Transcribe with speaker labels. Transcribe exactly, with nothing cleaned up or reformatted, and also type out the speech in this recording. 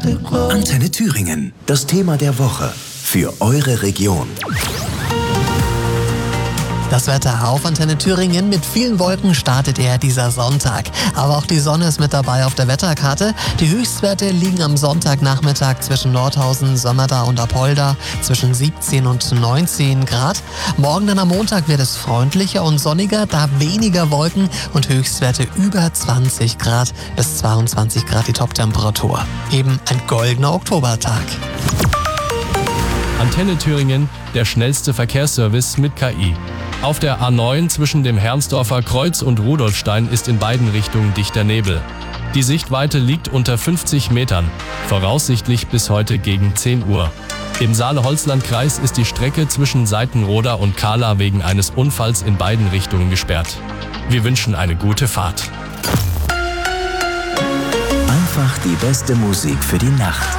Speaker 1: Antenne Thüringen, das Thema der Woche für eure Region.
Speaker 2: Das Wetter auf Antenne Thüringen. Mit vielen Wolken startet eher dieser Sonntag. Aber auch die Sonne ist mit dabei auf der Wetterkarte. Die Höchstwerte liegen am Sonntagnachmittag zwischen Nordhausen, Sömmerda und Apolda zwischen siebzehn und neunzehn Grad. Morgen dann am Montag wird es freundlicher und sonniger, da weniger Wolken und Höchstwerte über zwanzig Grad bis zweiundzwanzig Grad die Toptemperatur. Eben ein goldener Oktobertag.
Speaker 3: Antenne Thüringen, der schnellste Verkehrsservice mit K I. Auf der A neun zwischen dem Hermsdorfer Kreuz und Rudolfstein ist in beiden Richtungen dichter Nebel. Die Sichtweite liegt unter fünfzig Metern, voraussichtlich bis heute gegen zehn Uhr. Im Saale-Holzland-Kreis ist die Strecke zwischen Seitenroda und Kahla wegen eines Unfalls in beiden Richtungen gesperrt. Wir wünschen eine gute Fahrt.
Speaker 1: Einfach die beste Musik für die Nacht.